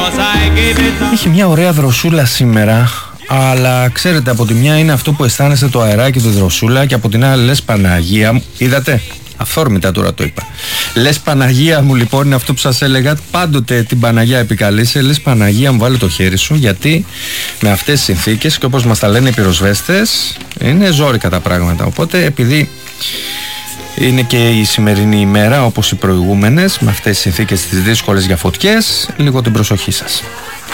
Είχε μια ωραία δροσούλα σήμερα, αλλά ξέρετε, από τη μια είναι αυτό που αισθάνεσαι το αεράκι του δροσούλα και από την άλλη λες Παναγία μου, είδατε, αυθόρμητα τώρα το είπα. Λες Παναγία μου, λοιπόν, είναι αυτό που σας έλεγα, πάντοτε την Παναγία επικαλείσαι, λες Παναγία μου, βάλε το χέρι σου, γιατί με αυτές τις συνθήκες και όπως μας τα λένε οι πυροσβέστες, είναι ζόρικα τα πράγματα. Οπότε επειδή είναι και η σημερινή ημέρα όπως οι προηγούμενες, με αυτές τις συνθήκες τις δύσκολες για φωτιές, λίγο την προσοχή σας.